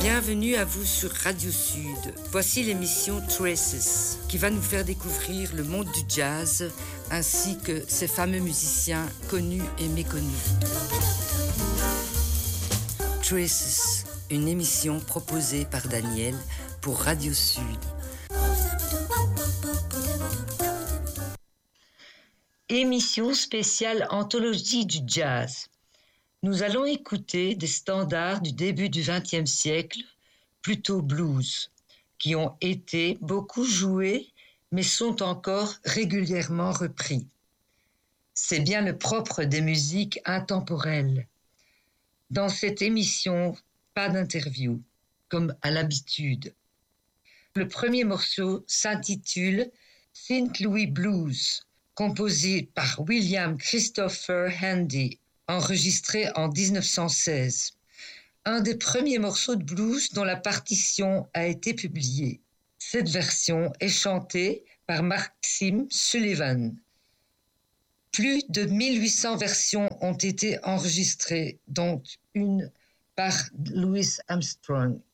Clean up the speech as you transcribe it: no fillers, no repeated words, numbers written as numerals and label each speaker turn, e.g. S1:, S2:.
S1: Bienvenue à vous sur Radio Sud. Voici l'émission Traces qui va nous faire découvrir le monde du jazz ainsi que ses fameux musiciens connus et méconnus. Traces, une émission proposée par Daniel pour Radio Sud. Émission spéciale anthologie du jazz. Nous allons écouter des standards du début du XXe siècle, plutôt blues, qui ont été beaucoup joués, mais sont encore régulièrement repris. C'est bien le propre des musiques intemporelles. Dans cette émission, pas d'interview, comme à l'habitude. Le premier morceau s'intitule St. Louis Blues, composé par William Christopher Handy, enregistré en 1916. Un des premiers morceaux de blues dont la partition a été publiée. Cette version est chantée par Maxime Sullivan. Plus de 1800 versions ont été enregistrées, dont une par Louis Armstrong.